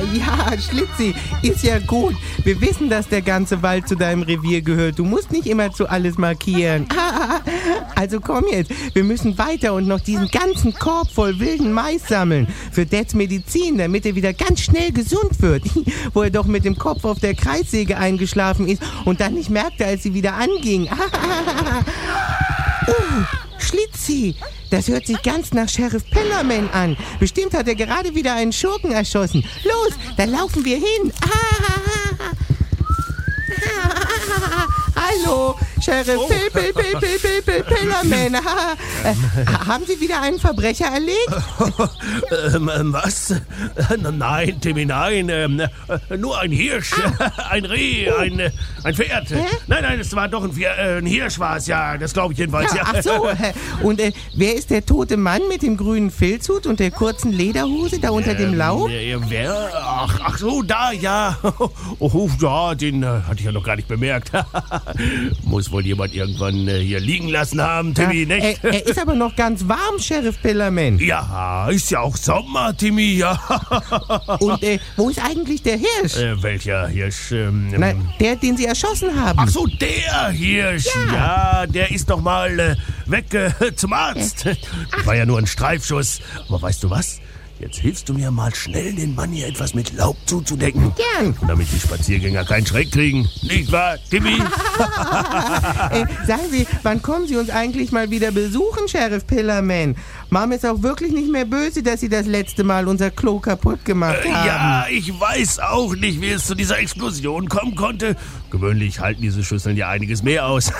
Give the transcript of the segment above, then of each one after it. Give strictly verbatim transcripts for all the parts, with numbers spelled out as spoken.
ja, Schlitzi, ist ja gut. Wir wissen, dass der ganze Wald zu deinem Revier gehört. Du musst nicht immer zu alles markieren. Also komm jetzt, wir müssen weiter und noch diesen ganzen Korb voll wilden Mais sammeln. Für Dads Medizin, damit er wieder ganz schnell gesund wird. Wo er doch mit dem Kopf auf der Kreissäge eingeschlafen ist und dann nicht merkte, als sie wieder anging. Oh, Schlitzi, das hört sich ganz nach Sheriff Pellerman an. Bestimmt hat er gerade wieder einen Schurken erschossen. Los, da laufen wir hin. Hallo, Sheriff Oh. Pel, Pel, Pel, Pel, Pel, Pel, Pellerman. äh, haben Sie wieder einen Verbrecher erlegt? ähm, ähm, was? Äh, nein, Timmy, nein. Ähm, äh, nur ein Hirsch, Ah. ein Reh, ein, äh, ein Pferd. Hä? Nein, nein, es war doch ein, Pferd, äh, ein Hirsch war es, ja. Das glaube ich jedenfalls, ja. Ja, ach so. äh, Und äh, wer ist der tote Mann mit dem grünen Filzhut und der kurzen Lederhose da unter dem Laub? Äh, wer? Ach, ach so, da, ja. Oh, ja, den äh, hatte ich ja noch gar nicht bemerkt. Muss wohl jemand irgendwann äh, hier liegen lassen haben, Timmy, Ja, nicht? Er, er ist aber noch ganz warm, Sheriff Pellerman. Ja, ist ja auch Sommer, Timmy, ja. Und äh, wo ist eigentlich der Hirsch? äh, welcher Hirsch? Ähm, Nein, der, den Sie erschossen haben. Ach so, der Hirsch. Ja. Ja, der ist doch mal äh, weg äh, zum Arzt. War ja nur ein Streifschuss. Aber weißt du was? Jetzt hilfst du mir mal schnell, den Mann hier etwas mit Laub zuzudecken. Gern. Damit die Spaziergänger keinen Schreck kriegen. Nicht wahr, Timmy? Äh, sagen Sie, wann kommen Sie uns eigentlich mal wieder besuchen, Sheriff Pellerman? Mom ist auch wirklich nicht mehr böse, dass Sie das letzte Mal unser Klo kaputt gemacht Äh, haben. ja, ich weiß auch nicht, wie es zu dieser Explosion kommen konnte. Gewöhnlich halten diese Schüsseln ja einiges mehr aus.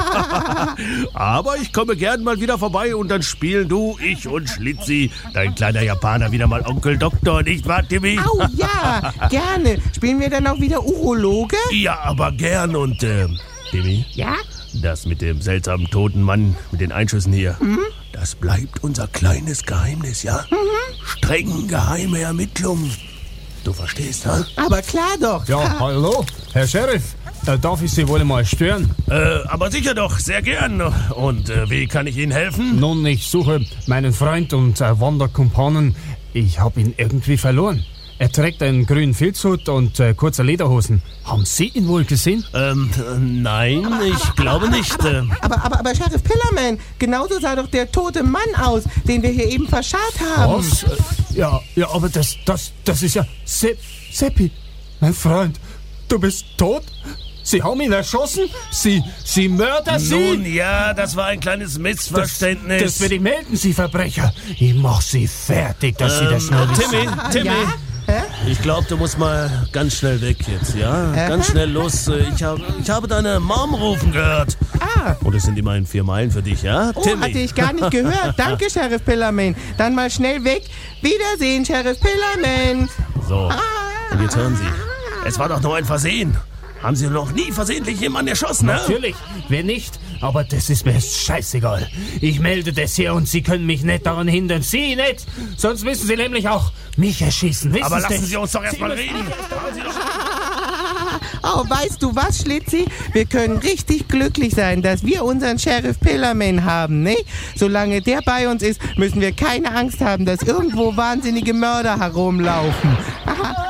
Aber ich komme gern mal wieder vorbei und dann spielen du, ich und Schlitzi, dein kleiner Japaner, wieder mal Onkel Doktor, nicht wahr, Timmy? Au, ja, gerne. Spielen wir dann auch wieder Urologe? Ja, aber gern und, äh, Timmy, Ja? das mit dem seltsamen toten Mann mit den Einschüssen hier, das bleibt unser kleines Geheimnis, ja? Streng geheime Ermittlungen. Du verstehst, ha? Aber klar doch. Ja, hallo, Herr Sheriff. Äh, darf ich Sie wohl mal stören? Äh, aber sicher doch, sehr gern. Und äh, wie kann ich Ihnen helfen? Nun, ich suche meinen Freund und äh, Wanderkumpanen. Ich habe ihn irgendwie verloren. Er trägt einen grünen Filzhut und äh, kurze Lederhosen. Haben Sie ihn wohl gesehen? Ähm, äh, nein, ich glaube nicht. Äh, Aber, aber, aber Sheriff Pellerman, genauso sah doch der tote Mann aus, den wir hier eben verscharrt haben. Was? Äh, ja, ja, aber das, das, das ist ja Se Seppi, mein Freund. Du bist tot? Sie haben ihn erschossen? Sie, Sie Mörder, Sie? nun ja, das war ein kleines das, Missverständnis. das will ich melden, Sie Verbrecher. Ich mach Sie fertig, dass Sie das nur wissen. Timmy, Timmy. Ja? Hä? Ich glaube, du musst mal ganz schnell weg jetzt, ja? Ganz schnell los. Äh, Ich habe, ich habe deine Mom rufen gehört. Ah. Und es sind immerhin vier Meilen für dich, ja? Oh, hatte ich gar nicht gehört. Danke, Sheriff Pellerman. Dann mal schnell weg. Wiedersehen, Sheriff Pellerman. So, und jetzt hören Sie. Es war doch nur ein Versehen. Haben Sie noch nie versehentlich jemanden erschossen, ne? Natürlich, wer nicht? Aber das ist mir jetzt scheißegal. Ich melde das hier und Sie können mich nicht daran hindern. Sie nicht! Sonst müssen Sie nämlich auch mich erschießen. Wissen Aber Sie? lassen Sie uns doch erst mal reden. Oh, weißt du was, Schlitzi? Wir können richtig glücklich sein, dass wir unseren Sheriff Pellerman haben, ne? Solange der bei uns ist, müssen wir keine Angst haben, dass irgendwo wahnsinnige Mörder herumlaufen.